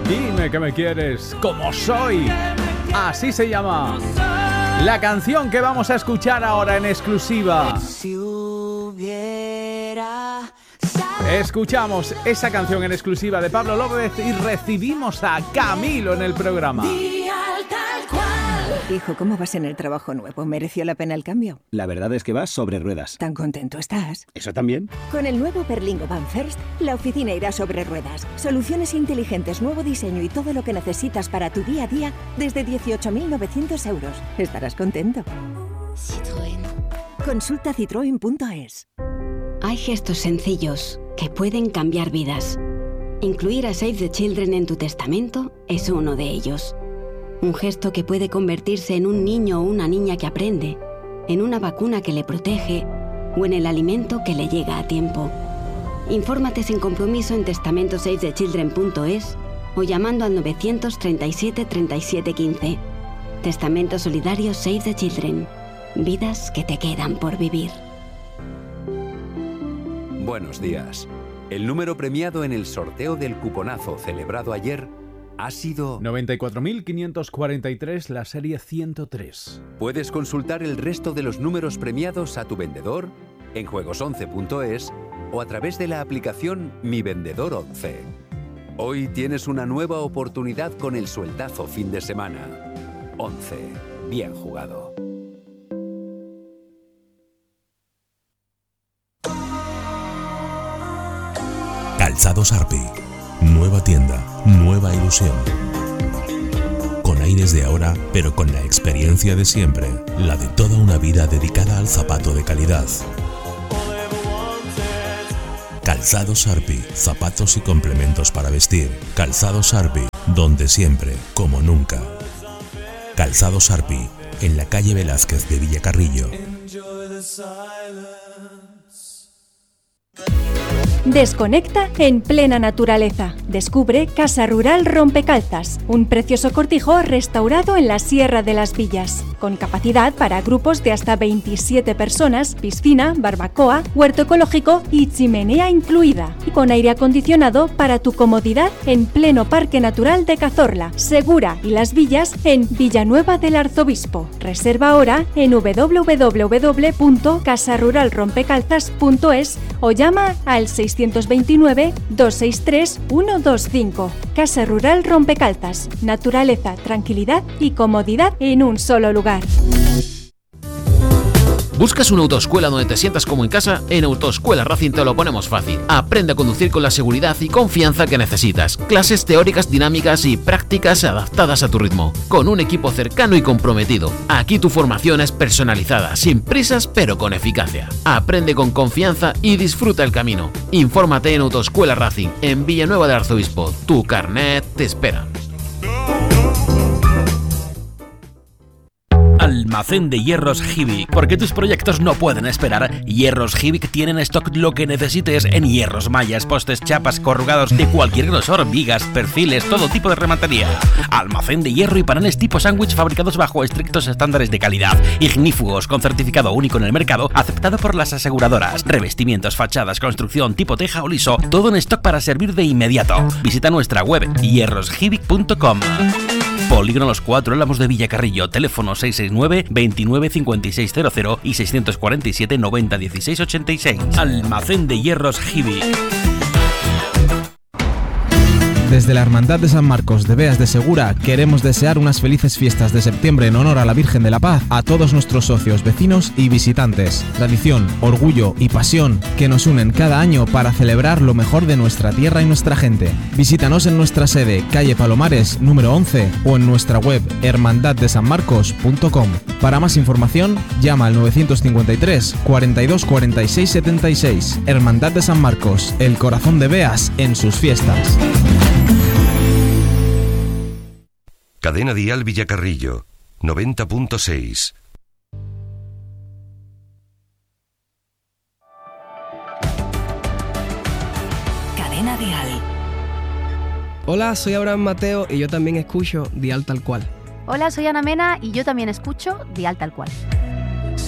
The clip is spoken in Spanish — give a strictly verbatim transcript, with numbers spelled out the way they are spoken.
Dime que me quieres como soy. Así se llama la canción que vamos a escuchar ahora en exclusiva. Si hubiera... Escuchamos esa canción en exclusiva de Pablo López y recibimos a Camilo en el programa. Hijo, ¿cómo vas en el trabajo nuevo? ¿Mereció la pena el cambio? La verdad es que vas sobre ruedas. ¿Tan contento estás? ¿Eso también? Con el nuevo Berlingo Van First, la oficina irá sobre ruedas. Soluciones inteligentes, nuevo diseño y todo lo que necesitas para tu día a día desde dieciocho mil novecientos euros. Estarás contento. Citroën. Consulta citroen punto es. Hay gestos sencillos que pueden cambiar vidas. Incluir a Save the Children en tu testamento es uno de ellos. Un gesto que puede convertirse en un niño o una niña que aprende, en una vacuna que le protege o en el alimento que le llega a tiempo. Infórmate sin compromiso en testamento save the children punto es o llamando al novecientos treinta y siete treinta y siete quince. Testamento solidario Save the Children. Vidas que te quedan por vivir. Buenos días. El número premiado en el sorteo del cuponazo celebrado ayer ha sido noventa y cuatro mil quinientos cuarenta y tres, la serie ciento tres. Puedes consultar el resto de los números premiados a tu vendedor en juegos once punto es o a través de la aplicación Mi Vendedor once. Hoy tienes una nueva oportunidad con el sueldazo fin de semana. once. Bien jugado. Calzados Arpi. Nueva tienda, nueva ilusión. Con aires de ahora, pero con la experiencia de siempre. La de toda una vida dedicada al zapato de calidad. Calzados Arpi. Zapatos y complementos para vestir. Calzados Arpi. Donde siempre, como nunca. Calzados Arpi. En la calle Velázquez de Villacarrillo. Desconecta en plena naturaleza. Descubre Casa Rural Rompecalzas, un precioso cortijo restaurado en la Sierra de las Villas, con capacidad para grupos de hasta veintisiete personas, piscina, barbacoa, huerto ecológico y chimenea incluida, y con aire acondicionado para tu comodidad en pleno Parque Natural de Cazorla, Segura y Las Villas en Villanueva del Arzobispo. Reserva ahora en doble u doble u doble u punto casa rural rompecalzas punto es o llama al seiscientos veintinueve, doscientos sesenta y tres, ciento veinticinco. Casa Rural Rompecalzas. Naturaleza, tranquilidad y comodidad en un solo lugar. ¿Buscas una autoescuela donde te sientas como en casa? En Autoescuela Racing te lo ponemos fácil. Aprende a conducir con la seguridad y confianza que necesitas. Clases teóricas dinámicas y prácticas adaptadas a tu ritmo. Con un equipo cercano y comprometido. Aquí tu formación es personalizada, sin prisas pero con eficacia. Aprende con confianza y disfruta el camino. Infórmate en Autoescuela Racing, en Villanueva del Arzobispo. Tu carnet te espera. Almacén de Hierros Hibik. Porque tus proyectos no pueden esperar, Hierros Hibik tienen en stock lo que necesites en hierros, mallas, postes, chapas, corrugados de cualquier grosor, vigas, perfiles, todo tipo de remantería. Almacén de hierro y paneles tipo sándwich fabricados bajo estrictos estándares de calidad, ignífugos con certificado único en el mercado, aceptado por las aseguradoras. Revestimientos, fachadas, construcción tipo teja o liso, todo en stock para servir de inmediato. Visita nuestra web hierros hibik punto com. Polígono Los Cuatro Álamos de Villacarrillo, teléfono seiscientos sesenta y nueve, veintinueve, cincuenta y seis cero cero y seiscientos cuarenta y siete, noventa, dieciséis ochenta y seis. Almacén de Hierros Hibik. Desde la Hermandad de San Marcos de Beas de Segura queremos desear unas felices fiestas de septiembre en honor a la Virgen de la Paz a todos nuestros socios, vecinos y visitantes. Tradición, orgullo y pasión que nos unen cada año para celebrar lo mejor de nuestra tierra y nuestra gente. Visítanos en nuestra sede, calle Palomares, número once, o en nuestra web hermandad de san marcos punto com. Para más información, llama al novecientos cincuenta y tres, cuarenta y dos, cuarenta y seis, setenta y seis. Hermandad de San Marcos, el corazón de Beas en sus fiestas. Cadena Dial Villacarrillo, noventa punto seis. Cadena Dial. Hola, soy Abraham Mateo y yo también escucho Dial Tal Cual. Hola, soy Ana Mena y yo también escucho Dial Tal Cual.